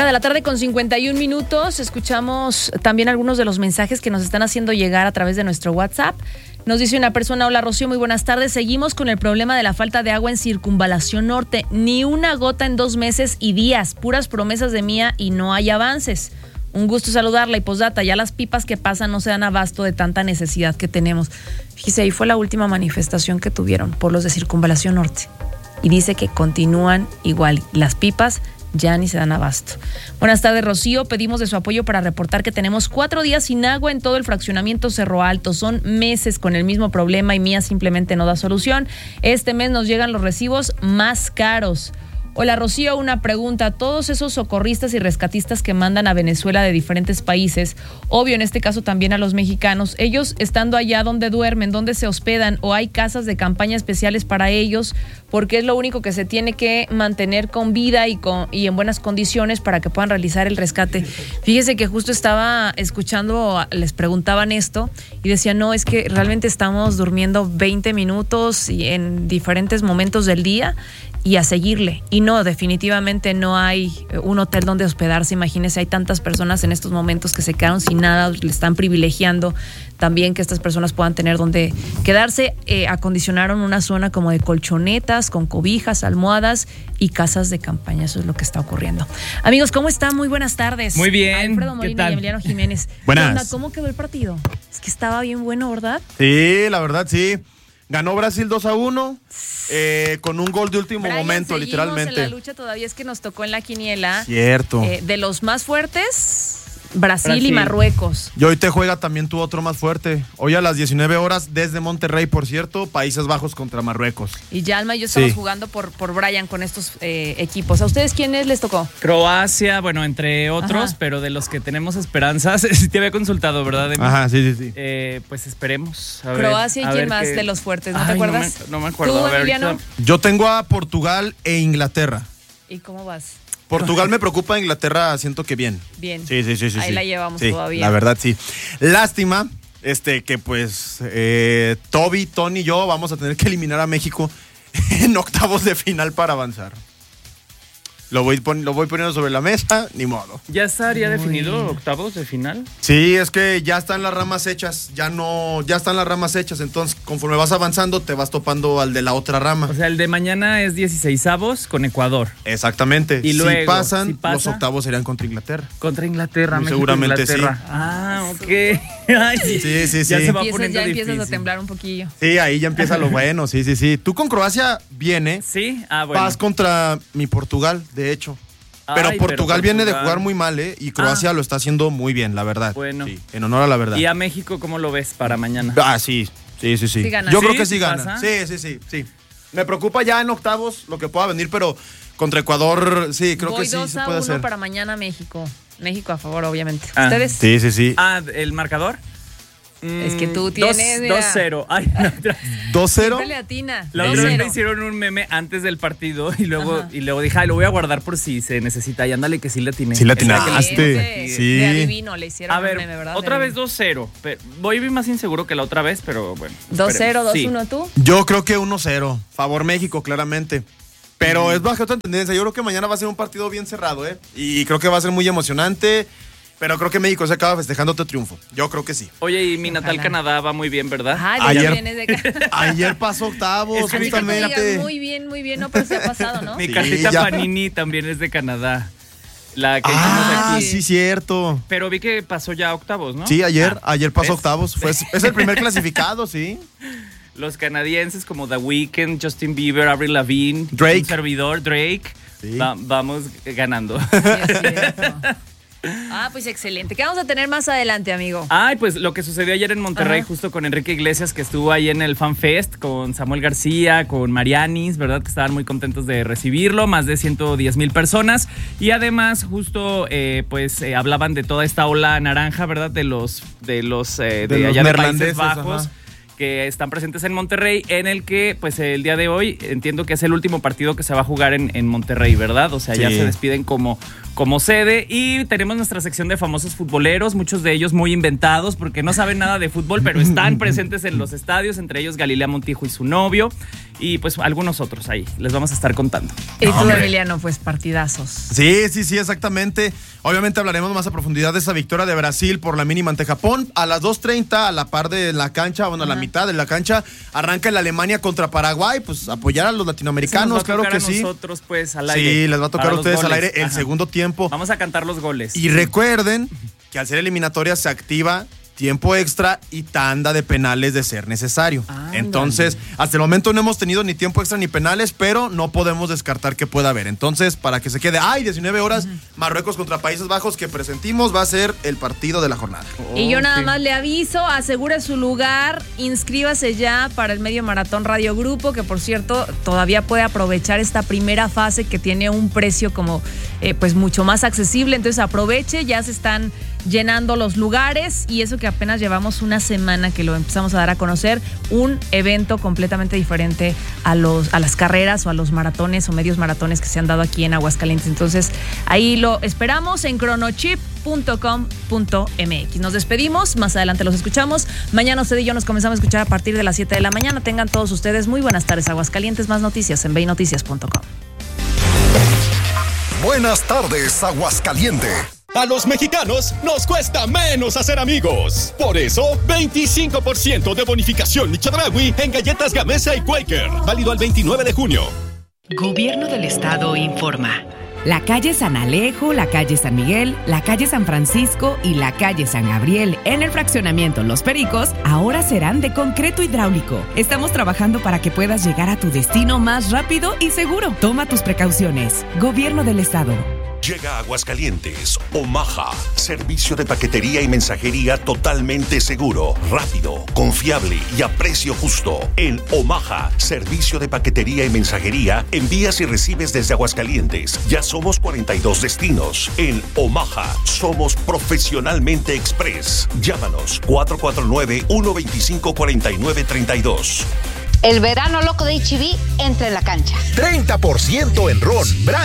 1:51 Escuchamos también algunos de los mensajes que nos están haciendo llegar a través de nuestro WhatsApp. Nos dice una persona: hola Rocío, muy buenas tardes. Seguimos con el problema de la falta de agua en Circunvalación Norte. Ni una gota en 2 meses y días. Puras promesas de Mía y no hay avances. Un gusto saludarla. Y postdata, ya las pipas que pasan no se dan abasto de tanta necesidad que tenemos. Fíjese, ahí fue la última manifestación que tuvieron por los de Circunvalación Norte. Y dice que continúan igual. Las pipas ya ni se dan abasto. Buenas tardes, Rocío. Pedimos de su apoyo para reportar que tenemos 4 días sin agua en todo el fraccionamiento Cerro Alto. Son meses con el mismo problema y Mía simplemente no da solución. Este mes nos llegan los recibos más caros. Hola, Rocío, una pregunta. Todos esos socorristas y rescatistas que mandan a Venezuela de diferentes países, obvio en este caso también a los mexicanos, ellos estando allá, ¿dónde duermen? ¿Dónde se hospedan? ¿O hay casas de campaña especiales para ellos? Porque es lo único que se tiene que mantener con vida y en buenas condiciones para que puedan realizar el rescate. Fíjese que justo estaba escuchando, les preguntaban esto y decían, no, es que realmente estamos durmiendo 20 minutos y en diferentes momentos del día y a seguirle. Y no, definitivamente no hay un hotel donde hospedarse. Imagínense, hay tantas personas en estos momentos que se quedaron sin nada, le están privilegiando también que estas personas puedan tener donde quedarse. Acondicionaron una zona como de colchonetas, con cobijas, almohadas y casas de campaña. Eso es lo que está ocurriendo. Amigos, ¿cómo están? Muy buenas tardes. Muy bien. Alfredo Molina y Emiliano Jiménez. Buenas. ¿Cómo quedó el partido? Es que estaba bien bueno, ¿verdad? Sí, la verdad, sí. Ganó Brasil 2-1 con un gol de último momento, literalmente. En la lucha todavía es que nos tocó en la quiniela. Cierto. De los más fuertes, Brasil y Marruecos. Y hoy te juega también tu otro más fuerte. Hoy a las 19 horas desde Monterrey, por cierto, Países Bajos contra Marruecos. Y Yalma y yo estamos jugando por Brian con estos equipos. ¿A ustedes quiénes les tocó? Croacia, bueno, entre otros, pero de los que tenemos esperanzas. Sí te había consultado, ¿verdad, Emi? Ajá, sí. Pues esperemos. A Croacia ver, y quién más de los fuertes, ¿no te acuerdas? No me acuerdo. ¿Tú, a ver, Emiliano? Yo tengo a Portugal e Inglaterra. ¿Y cómo vas? Portugal me preocupa, Inglaterra siento que bien. Bien. Sí. Ahí la llevamos todavía. La verdad, sí. Lástima, que pues Toby, Tony y yo vamos a tener que eliminar a México en octavos de final para avanzar. Lo voy poniendo sobre la mesa, ni modo. ¿Ya estaría definido octavos de final? Sí, es que ya están las ramas hechas, ya están las ramas hechas, entonces conforme vas avanzando te vas topando al de la otra rama. O sea, el de mañana es 16avos con Ecuador. Exactamente. Y luego, si pasa, los octavos serían contra Inglaterra. Contra Inglaterra, Muy México, seguramente Inglaterra. sí. Ah, ok. Ay, sí. Ya se va poniendo ya difícil. empiezas a temblar un poquillo. Sí, ahí ya empieza lo bueno, sí. Tú con Croacia viene. Sí, bueno. Vas contra mi Portugal, de hecho. Pero Portugal viene de jugar muy mal, y Croacia lo está haciendo muy bien, la verdad. Bueno. Sí, en honor a la verdad. ¿Y a México cómo lo ves para mañana? Sí. ¿Sí gana? Yo ¿Sí? creo que sí gana. ¿Pasa? Sí. Me preocupa ya en octavos lo que pueda venir, pero contra Ecuador, sí, creo que sí se puede hacer. 2-1 para mañana México. México a favor, obviamente. Ah. ¿Ustedes? Sí. ¿El marcador? Es que tú tienes... 2-0. Ay, no, 2-0. Siempre le atina. la otra vez me hicieron un meme antes del partido y luego dije, lo voy a guardar por si se necesita. Y ándale que sí le atiné. Sí le atinaste. Sí. De adivino le hicieron a ver, un meme, ¿verdad? otra vez 2-0. Voy más inseguro que la otra vez, pero bueno. 2-0, 2-1, sí. ¿tú? Yo creo que 1-0. Favor México, claramente. Pero es bajo otra tendencia. Yo creo que mañana va a ser un partido bien cerrado, Y creo que va a ser muy emocionante. Pero creo que México se acaba festejando otro triunfo. Yo creo que sí. Oye, y mi natal Canadá va muy bien, ¿verdad? Ayer pasó octavos, justamente. Muy bien, no, pero se ha pasado, ¿no? Mi cartita Panini también es de Canadá. La que hicimos aquí. Sí, cierto. Pero vi que pasó ya octavos, ¿no? Sí, ayer pasó ¿ves? octavos. Es el primer clasificado, sí. Los canadienses como The Weeknd, Justin Bieber, Avril Lavigne, Drake. un servidor, Drake. Sí. Vamos ganando. Sí, es cierto. Pues excelente. ¿Qué vamos a tener más adelante, amigo? Pues lo que sucedió ayer en Monterrey, justo con Enrique Iglesias, que estuvo ahí en el Fan Fest, con Samuel García, con Marianis, ¿verdad? Que estaban muy contentos de recibirlo, más de 110,000 personas. Y además, justo, hablaban de toda esta ola naranja, ¿verdad? De los allá de Países Bajos. Ajá. Que están presentes en Monterrey, en el que, pues, el día de hoy entiendo que es el último partido que se va a jugar en Monterrey, ¿verdad? O sea, ya se despiden como como sede, y tenemos nuestra sección de famosos futboleros, muchos de ellos muy inventados porque no saben nada de fútbol, pero están presentes en los estadios, entre ellos Galilea Montijo y su novio, y pues algunos otros ahí, les vamos a estar contando. Y tú, Emiliano, pues partidazos. Sí, exactamente. Obviamente hablaremos más a profundidad de esa victoria de Brasil por la mínima ante Japón. A las 2:30, a la par de la cancha, bueno, a la mitad de la cancha, arranca el Alemania contra Paraguay, pues apoyar a los latinoamericanos, claro que sí. Nosotros, pues, al aire. Sí, les va a tocar a ustedes al aire el segundo tiempo. Vamos a cantar los goles. Y recuerden que al ser eliminatoria se activa tiempo extra y tanda de penales de ser necesario. Entonces, hasta el momento no hemos tenido ni tiempo extra ni penales, pero no podemos descartar que pueda haber. Entonces, para que se quede, 19 horas, Marruecos contra Países Bajos, que presentimos, va a ser el partido de la jornada. Y yo nada más le aviso, asegure su lugar, inscríbase ya para el Medio Maratón Radio Grupo, que por cierto, todavía puede aprovechar esta primera fase que tiene un precio como, pues mucho más accesible. Entonces aproveche, ya se están llenando los lugares, y eso que apenas llevamos una semana que lo empezamos a dar a conocer, un evento completamente diferente a las carreras o a los maratones o medios maratones que se han dado aquí en Aguascalientes. Entonces ahí lo esperamos en chronochip.com.mx. Nos despedimos, más adelante los escuchamos. Mañana usted y yo nos comenzamos a escuchar a partir de las 7 de la mañana. Tengan todos ustedes muy buenas tardes, Aguascalientes. Más noticias en veinoticias.com. Buenas tardes, Aguascalientes. A los mexicanos nos cuesta menos hacer amigos. Por eso, 25% de bonificación Chedraui en galletas Gamesa y Quaker. Válido al 29 de junio. Gobierno del Estado informa. La calle San Alejo, la calle San Miguel, la calle San Francisco y la calle San Gabriel en el fraccionamiento Los Pericos ahora serán de concreto hidráulico. Estamos trabajando para que puedas llegar a tu destino más rápido y seguro. Toma tus precauciones. Gobierno del Estado. Llega a Aguascalientes, Omaha, servicio de paquetería y mensajería totalmente seguro, rápido, confiable y a precio justo. En Omaha, servicio de paquetería y mensajería, envías y recibes desde Aguascalientes. Ya somos 42 destinos. En Omaha, somos profesionalmente express. Llámanos 449-125-4932. El verano loco de H-E-B entra en la cancha. 30% en ron,